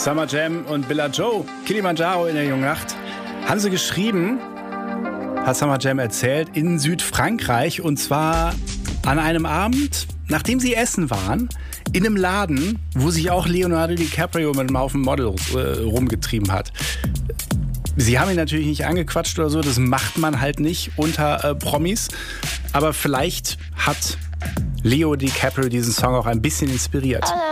Summer Jam und Billa Joe, Kilimanjaro in der jungen Nacht, haben sie geschrieben, hat Summer Jam erzählt, in Südfrankreich, und zwar an einem Abend, nachdem sie essen waren, in einem Laden, wo sich auch Leonardo DiCaprio mit einem Haufen Models rumgetrieben hat. Sie haben ihn natürlich nicht angequatscht oder so, das macht man halt nicht unter Promis, aber vielleicht hat Leo DiCaprio diesen Song auch ein bisschen inspiriert.